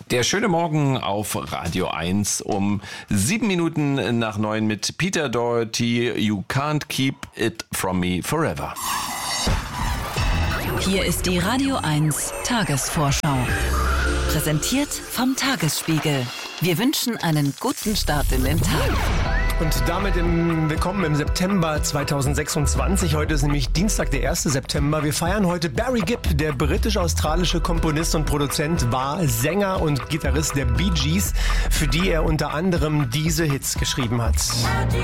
Der schöne Morgen auf Radio 1 um 7 Minuten nach 9 mit Peter Doherty. You can't keep it from me forever. Hier ist die Radio 1 Tagesvorschau. Präsentiert vom Tagesspiegel. Wir wünschen einen guten Start in den Tag. Und damit willkommen im September 2026. Heute ist nämlich Dienstag, der 1. September. Wir feiern heute Barry Gibb, der britisch-australische Komponist und Produzent, war Sänger und Gitarrist der Bee Gees, für die er unter anderem diese Hits geschrieben hat.